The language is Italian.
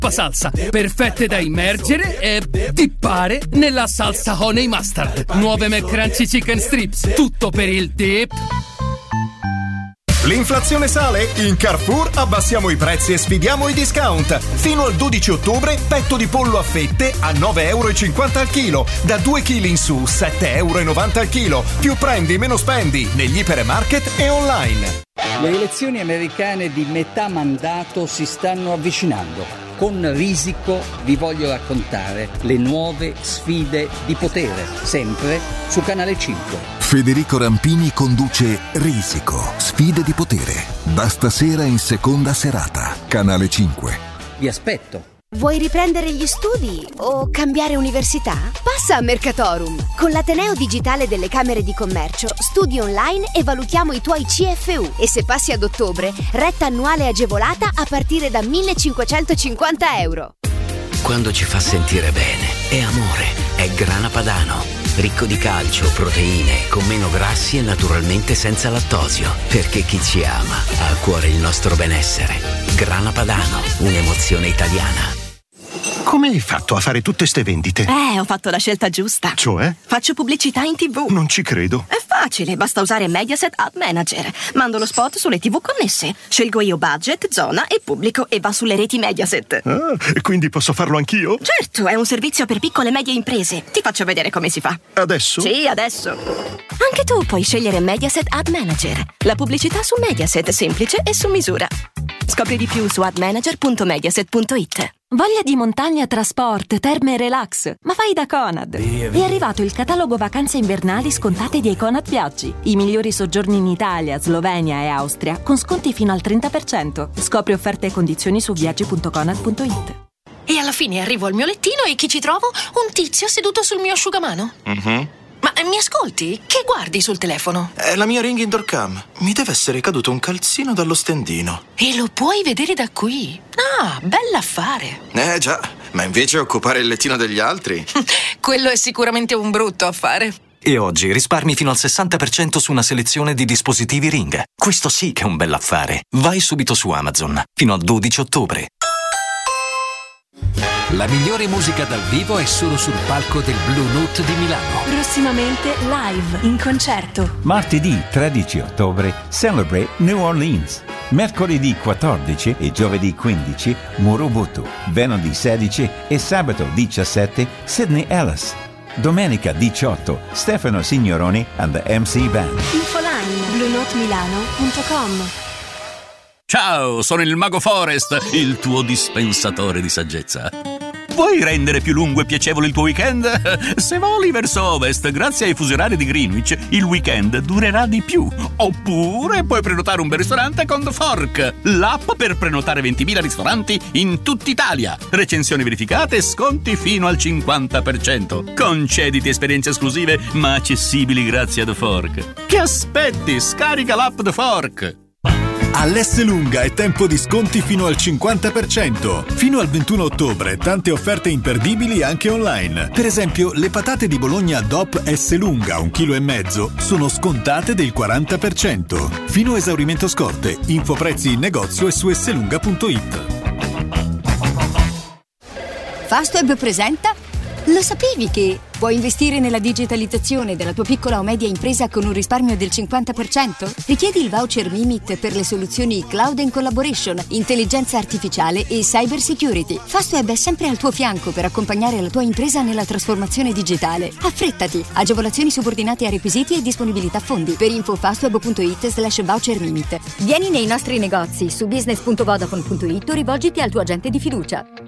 salsa, perfette da immergere e dippare nella salsa honey mustard. Nuove McCrunchy Chicken Strips, tutto per il dip. L'inflazione sale? In Carrefour abbassiamo i prezzi e sfidiamo i discount. Fino al 12 ottobre petto di pollo a fette a 9,50 € al chilo. Da 2 kg in su 7,90 € al chilo. Più prendi, meno spendi negli ipermarket e online. Le elezioni americane di metà mandato si stanno avvicinando. Con Risico vi voglio raccontare le nuove sfide di potere, sempre su Canale 5. Federico Rampini conduce Risico, sfide di potere. Da stasera in seconda serata, Canale 5. Vi aspetto. Vuoi riprendere gli studi o cambiare università? Passa a Mercatorum. Con l'Ateneo Digitale delle Camere di Commercio studi online e valutiamo i tuoi CFU. E se passi ad ottobre, retta annuale agevolata a partire da 1.550 €. Quando ci fa sentire bene, è amore, è Grana Padano. Ricco di calcio, proteine, con meno grassi e naturalmente senza lattosio. Perché chi ci ama ha a cuore il nostro benessere. Grana Padano, un'emozione italiana. Come hai fatto a fare tutte ste vendite? Ho fatto la scelta giusta. Cioè? Faccio pubblicità in TV. Non ci credo. È facile, basta usare Mediaset Ad Manager. Mando lo spot sulle TV connesse. Scelgo io budget, zona e pubblico e va sulle reti Mediaset. Ah, e quindi posso farlo anch'io? Certo, è un servizio per piccole e medie imprese. Ti faccio vedere come si fa. Adesso? Sì, adesso. Anche tu puoi scegliere Mediaset Ad Manager. La pubblicità su Mediaset, semplice e su misura. Scopri di più su admanager.mediaset.it. Voglia di montagna, trasport, terme e relax? Ma vai da Conad! È arrivato il catalogo vacanze invernali scontate di Econad Viaggi. I migliori soggiorni in Italia, Slovenia e Austria con sconti fino al 30%. Scopri offerte e condizioni su viaggi.conad.it. E alla fine arrivo al mio lettino e chi ci trovo? Un tizio seduto sul mio asciugamano. Ma mi ascolti? Che guardi sul telefono? È la mia Ring Indoor Cam. Mi deve essere caduto un calzino dallo stendino. E lo puoi vedere da qui. Ah, bell'affare. Già, ma invece occupare il lettino degli altri? Quello è sicuramente un brutto affare. E oggi risparmi fino al 60% su una selezione di dispositivi Ring. Questo sì che è un bell'affare. Vai subito su Amazon. Fino al 12 ottobre. La migliore musica dal vivo è solo sul palco del Blue Note di Milano. Prossimamente live, in concerto. Martedì 13 ottobre Celebrate New Orleans. Mercoledì 14 e giovedì 15 Murubutu. Venerdì 16 e sabato 17 Sydney Ellis. Domenica 18 Stefano Signoroni and the MC Band. Infoline bluenotemilano.com. Ciao, sono il Mago Forest, il tuo dispensatore di saggezza. Vuoi rendere più lungo e piacevole il tuo weekend? Se voli verso ovest, grazie ai fusi orari di Greenwich, il weekend durerà di più. Oppure puoi prenotare un bel ristorante con The Fork, l'app per prenotare 20.000 ristoranti in tutta Italia. Recensioni verificate e sconti fino al 50%. Concediti esperienze esclusive ma accessibili grazie a The Fork. Che aspetti? Scarica l'app The Fork! All'Esselunga è tempo di sconti fino al 50%. Fino al 21 ottobre tante offerte imperdibili anche online. Per esempio, le patate di Bologna DOP Esselunga 1,5 kg sono scontate del 40%. Fino a esaurimento scorte. Info prezzi in negozio e su esselunga.it. Fastweb presenta. Lo sapevi che puoi investire nella digitalizzazione della tua piccola o media impresa con un risparmio del 50%? Richiedi il voucher Mimit per le soluzioni Cloud and Collaboration, intelligenza artificiale e cyber security. Fastweb è sempre al tuo fianco per accompagnare la tua impresa nella trasformazione digitale. Affrettati! Agevolazioni subordinate a requisiti e disponibilità fondi. Per info fastweb.it/voucher Mimit. Vieni nei nostri negozi su business.vodafone.it o rivolgiti al tuo agente di fiducia.